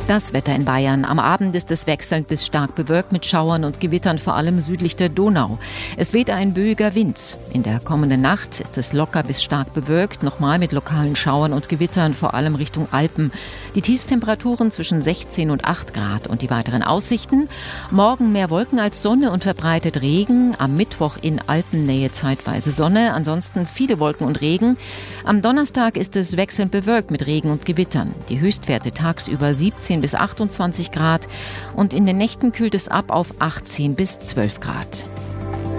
Das Wetter in Bayern. Am Abend ist es wechselnd bis stark bewölkt mit Schauern und Gewittern, vor allem südlich der Donau. Es weht ein böiger Wind. In der kommenden Nacht ist es locker bis stark bewölkt, nochmal mit lokalen Schauern und Gewittern, vor allem Richtung Alpen. Die Tiefstemperaturen zwischen 16 und 8 Grad. Und die weiteren Aussichten? Morgen mehr Wolken als Sonne und verbreitet Regen. Am Mittwoch in Alpennähe zeitweise Sonne, ansonsten viele Wolken und Regen. Am Donnerstag ist es wechselnd bewölkt mit Regen und Gewittern. Die Höchstwerte tagsüber 17 bis 28 Grad und in den Nächten kühlt es ab auf 18 bis 12 Grad.